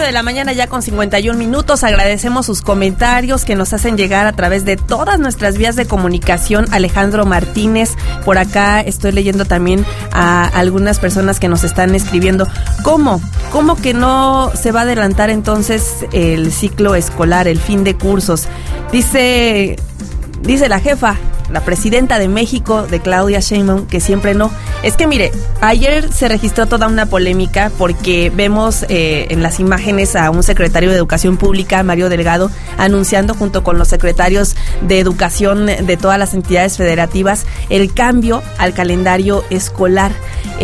de la mañana ya con 51 minutos. Agradecemos sus comentarios que nos hacen llegar a través de todas nuestras vías de comunicación. Alejandro Martínez, por acá estoy leyendo también a algunas personas que nos están escribiendo. ¿Cómo que no se va a adelantar entonces el ciclo escolar, el fin de cursos? Dice la jefa, la presidenta de México, de Claudia Sheinbaum, que siempre no. Es que mire, ayer se registró toda una polémica porque vemos en las imágenes a un secretario de Educación Pública, Mario Delgado, anunciando junto con los secretarios de Educación de todas las entidades federativas el cambio al calendario escolar.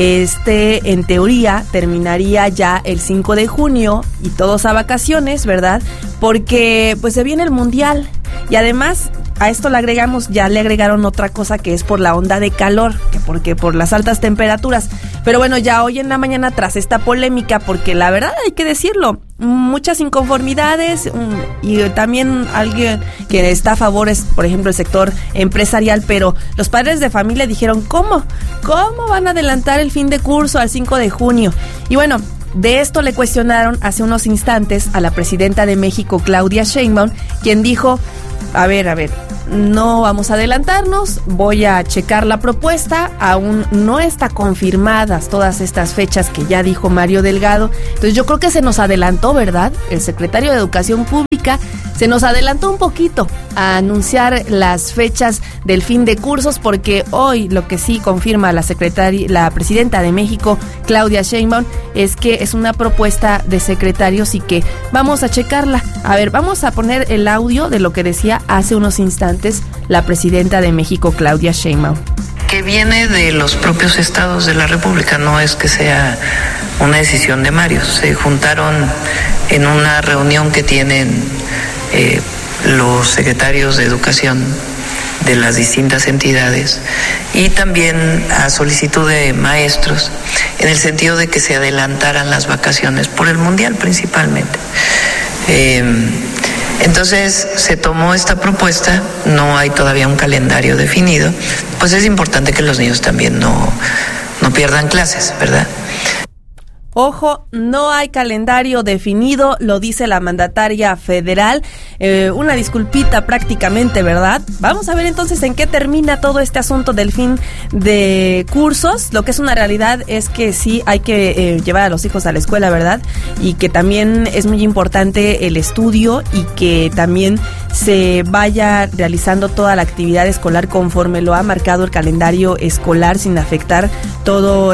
En teoría, terminaría ya el 5 de junio y todos a vacaciones, ¿verdad? Porque pues se viene el Mundial y además a esto le agregaron otra cosa que es por la onda de calor, porque por las altas temperaturas. Pero bueno, ya hoy en la mañana tras esta polémica, porque la verdad hay que decirlo, muchas inconformidades y también alguien que está a favor es, por ejemplo, el sector empresarial, pero los padres de familia dijeron, ¿cómo van a adelantar el fin de curso al 5 de junio? Y bueno, de esto le cuestionaron hace unos instantes a la presidenta de México, Claudia Sheinbaum, quien dijo, a ver, no vamos a adelantarnos, voy a checar la propuesta, aún no está confirmadas todas estas fechas que ya dijo Mario Delgado. Entonces yo creo que se nos adelantó, ¿verdad? El secretario de Educación Pública se nos adelantó un poquito a anunciar las fechas del fin de cursos, porque hoy lo que sí confirma la presidenta de México, Claudia Sheinbaum, es que es una propuesta de secretarios y que vamos a checarla. A ver, vamos a poner el audio de lo que decía hace unos instantes la presidenta de México, Claudia Sheinbaum. Que viene de los propios estados de la República, no es que sea una decisión de Mario. Se juntaron en una reunión que tienen los secretarios de Educación de las distintas entidades y también a solicitud de maestros, en el sentido de que se adelantaran las vacaciones por el Mundial principalmente. Entonces se tomó esta propuesta, no hay todavía un calendario definido, pues es importante que los niños también no pierdan clases, ¿verdad? Ojo, no hay calendario definido, lo dice la mandataria federal. Una disculpita prácticamente, ¿verdad? Vamos a ver entonces en qué termina todo este asunto del fin de cursos. Lo que es una realidad es que sí hay que llevar a los hijos a la escuela, ¿verdad? Y que también es muy importante el estudio y que también se vaya realizando toda la actividad escolar conforme lo ha marcado el calendario escolar, sin afectar todo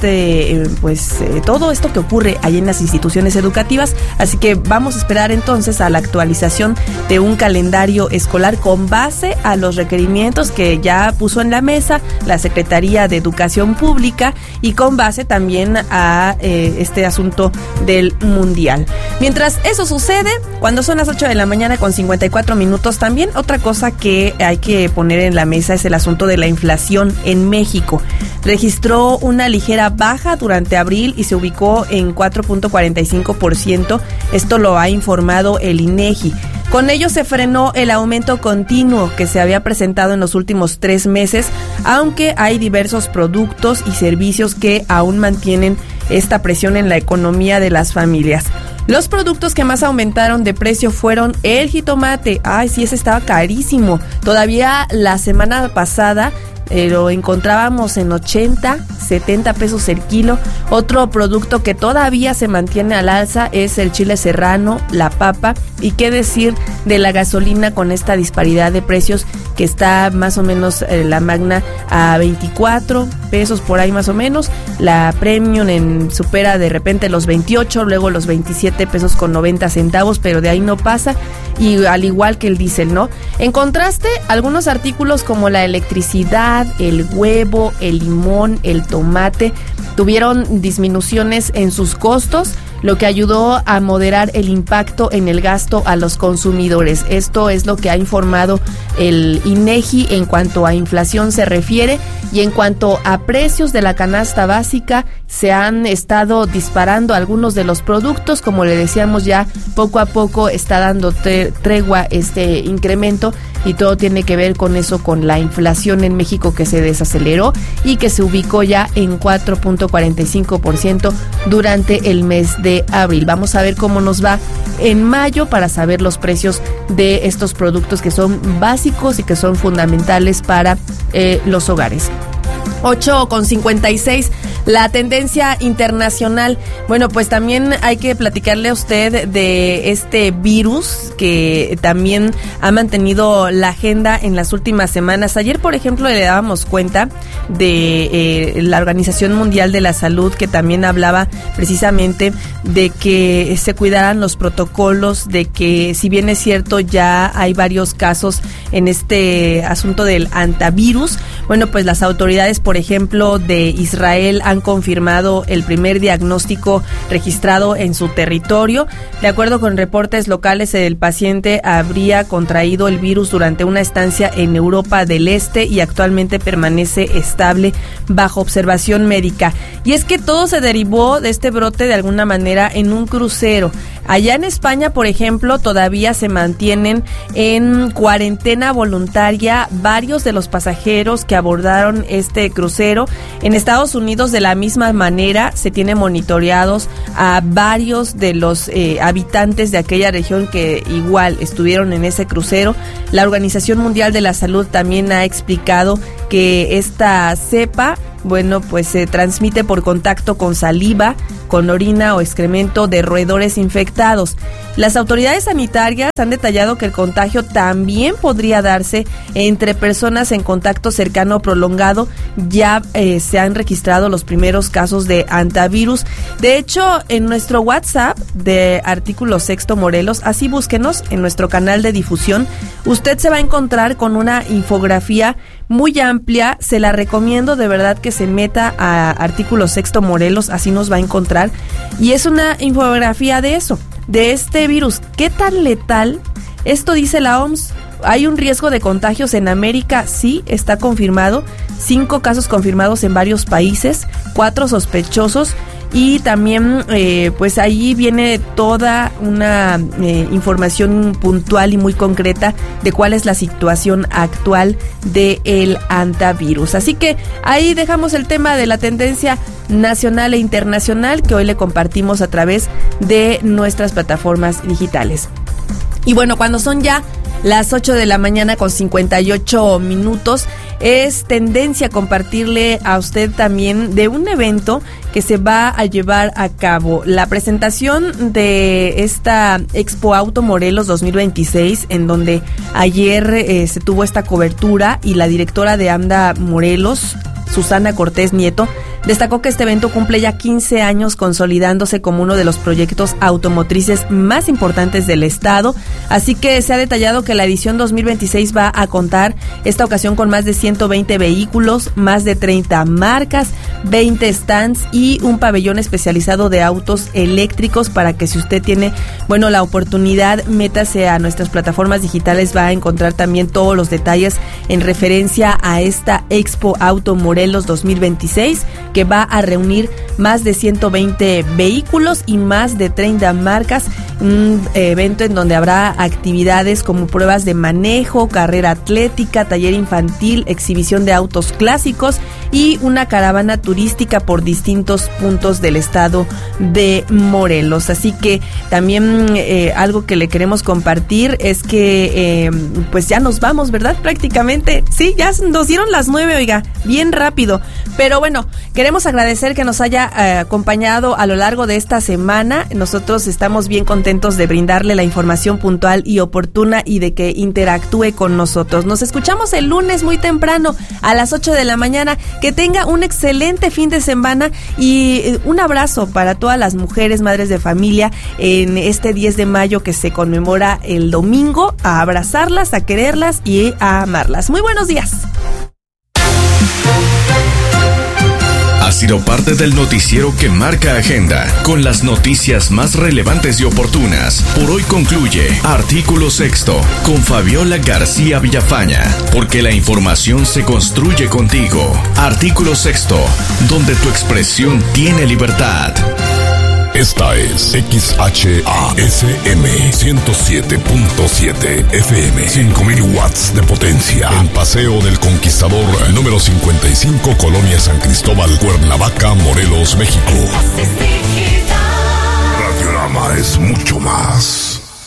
todo esto que ocurre ahí en las instituciones educativas. Así que vamos a esperar entonces a la actualización de un calendario escolar con base a los requerimientos que ya puso en la mesa la Secretaría de Educación Pública y con base también a este asunto del Mundial. Mientras eso sucede, cuando son las 8 de la mañana con 54 minutos, también otra cosa que hay que poner en la mesa es el asunto de la inflación en México. Registró una ligera baja durante abril y se ubicó en 4.45%. Esto lo ha informado el INEGI. Con ello se frenó el aumento continuo que se había presentado en los últimos 3 meses, aunque hay diversos productos y servicios que aún mantienen esta presión en la economía de las familias. Los productos que más aumentaron de precio fueron el jitomate. Ay, sí, ese estaba carísimo. Todavía la semana pasada lo encontrábamos en 80, 70 pesos el kilo. Otro producto que todavía se mantiene al alza es el chile serrano, la papa, y qué decir de la gasolina con esta disparidad de precios que está más o menos la Magna a 24 pesos por ahí más o menos, la Premium supera de repente los 28, luego los 27 pesos con 90 centavos, pero de ahí no pasa, y al igual que el diésel, ¿no? En contraste, algunos artículos como la electricidad, el huevo, el limón, el tomate tuvieron disminuciones en sus costos, lo que ayudó a moderar el impacto en el gasto a los consumidores. Esto es lo que ha informado el INEGI en cuanto a inflación se refiere, y en cuanto a precios de la canasta básica, se han estado disparando algunos de los productos, como le decíamos ya, poco a poco está dando tregua este incremento y todo tiene que ver con eso, con la inflación en México que se desaceleró y que se ubicó ya en 4.45% durante el mes de abril. Vamos a ver cómo nos va en mayo para saber los precios de estos productos que son básicos y que son fundamentales para los hogares. 8:56, la tendencia internacional. Bueno, pues también hay que platicarle a usted de este virus que también ha mantenido la agenda en las últimas semanas. Ayer, por ejemplo, le dábamos cuenta de la Organización Mundial de la Salud, que también hablaba precisamente de que se cuidaran los protocolos, de que si bien es cierto ya hay varios casos en este asunto del antivirus, bueno, pues las autoridades, por ejemplo, de Israel han confirmado el primer diagnóstico registrado en su territorio. De acuerdo con reportes locales, el paciente habría contraído el virus durante una estancia en Europa del Este y actualmente permanece estable bajo observación médica. Y es que todo se derivó de este brote de alguna manera en un crucero. Allá en España, por ejemplo, todavía se mantienen en cuarentena voluntaria varios de los pasajeros que abordaron este crucero. En Estados Unidos, de la misma manera, se tiene monitoreados a varios de los habitantes de aquella región que igual estuvieron en ese crucero. La Organización Mundial de la Salud también ha explicado que esta cepa, bueno, pues se transmite por contacto con saliva, con orina o excremento de roedores infectados. Las autoridades sanitarias han detallado que el contagio también podría darse entre personas en contacto cercano prolongado. Ya se han registrado los primeros casos de antivirus. De hecho, en nuestro WhatsApp de Artículo Sexto Morelos, así búsquenos en nuestro canal de difusión, usted se va a encontrar con una infografía muy amplia. Se la recomiendo de verdad que se meta a Artículo Sexto Morelos, así nos va a encontrar. Y es una infografía de eso, de este virus. ¿Qué tan letal? Esto dice la OMS. ¿Hay un riesgo de contagios en América? Sí, está confirmado. 5 casos confirmados en varios países, 4 sospechosos. Y también, pues ahí viene toda una información puntual y muy concreta de cuál es la situación actual del antivirus. Así que ahí dejamos el tema de la tendencia nacional e internacional que hoy le compartimos a través de nuestras plataformas digitales. Y bueno, cuando son ya las 8 de la mañana con 58 minutos, es tendencia compartirle a usted también de un evento que se va a llevar a cabo. La presentación de esta Expo Auto Morelos 2026, en donde ayer se tuvo esta cobertura y la directora de AMDA Morelos, Susana Cortés Nieto, destacó que este evento cumple ya 15 años consolidándose como uno de los proyectos automotrices más importantes del estado, así que se ha detallado que la edición 2026 va a contar esta ocasión con más de 120 vehículos, más de 30 marcas, 20 stands y un pabellón especializado de autos eléctricos para que si usted tiene, bueno, la oportunidad, métase a nuestras plataformas digitales, va a encontrar también todos los detalles en referencia a esta Expo Auto Morelos 2026, que va a reunir más de 120 vehículos y más de 30 marcas, un evento en donde habrá actividades como pruebas de manejo, carrera atlética, taller infantil, exhibición de autos clásicos y una caravana turística por distintos puntos del estado de Morelos. Así que también algo que le queremos compartir es que pues ya nos vamos, ¿verdad? Prácticamente, sí, ya nos dieron las 9, oiga, bien rápido, pero bueno, queremos agradecer que nos haya acompañado a lo largo de esta semana. Nosotros estamos bien contentos de brindarle la información puntual y oportuna y de que interactúe con nosotros. Nos escuchamos el lunes muy temprano a las 8 de la mañana. Que tenga un excelente fin de semana y un abrazo para todas las mujeres, madres de familia, en este 10 de mayo que se conmemora el domingo. A abrazarlas, a quererlas y a amarlas. Muy buenos días. sido parte del noticiero que marca agenda, con las noticias más relevantes y oportunas. Por hoy concluye Artículo Sexto, con Fabiola García Villafaña, porque la información se construye contigo. Artículo Sexto, donde tu expresión tiene libertad. Esta es XHASM 107.7 FM, 5000 watts de potencia, en Paseo del Conquistador, número 55, Colonia San Cristóbal, Cuernavaca, Morelos, México. Radiorama es mucho más.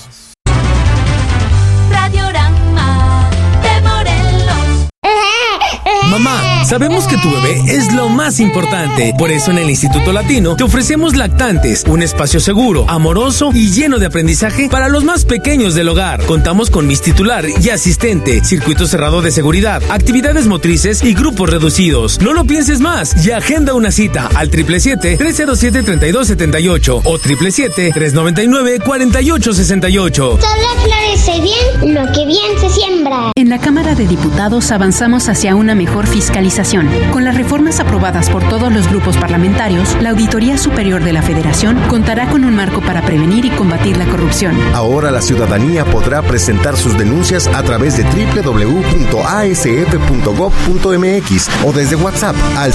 Radiorama de Morelos. Mamá, sabemos que tu bebé es lo más importante. Por eso en el Instituto Latino te ofrecemos Lactantes, un espacio seguro, amoroso y lleno de aprendizaje para los más pequeños del hogar. Contamos con Miss titular y asistente, circuito cerrado de seguridad, actividades motrices y grupos reducidos. No lo pienses más y agenda una cita al 777-307-3278 o 777-399-4868. Solo florece bien lo que bien se siembra. En la Cámara de Diputados avanzamos hacia una mejor fiscalización. Con las reformas aprobadas por todos los grupos parlamentarios, la Auditoría Superior de la Federación contará con un marco para prevenir y combatir la corrupción. Ahora la ciudadanía podrá presentar sus denuncias a través de www.asf.gov.mx o desde WhatsApp al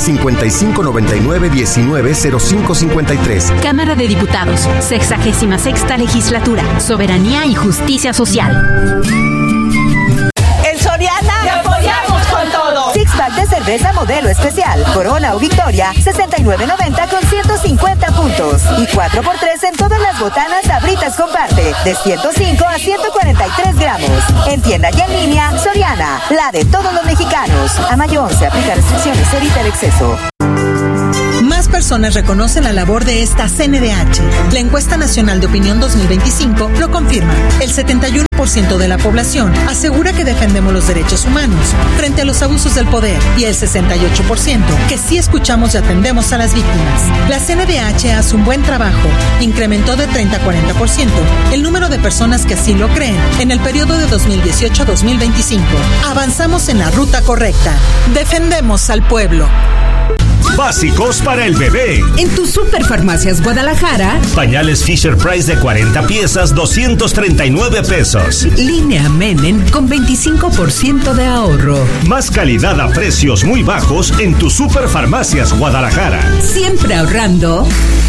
5599-190553. Cámara de Diputados, 66ª Legislatura, Soberanía y Justicia Social. En Soriana te apoyamos con todo. Six-pack de cerveza modelo especial, Corona o Victoria, $69.90 con 150 puntos. Y 4x3 en todas las botanas Sabritas Comparte, de 105 a 143 gramos. En tienda y en línea, Soriana, la de todos los mexicanos. A mayo 11, aplica restricciones, evita el exceso. Más personas reconocen la labor de esta CNDH. La encuesta nacional de opinión 2025 lo confirma. El 71% de la población asegura que defendemos los derechos humanos frente a los abusos del poder y el 68% que sí escuchamos y atendemos a las víctimas. La CNDH hace un buen trabajo. Incrementó de 30 a 40% el número de personas que así lo creen en el periodo de 2018 a 2025. Avanzamos en la ruta correcta. Defendemos al pueblo. Básicos para el bebé. En tu Superfarmacias Guadalajara, pañales Fisher Price de 40 piezas, 239 pesos. Línea Menem con 25% de ahorro. Más calidad a precios muy bajos en tu Superfarmacias Guadalajara. Siempre ahorrando.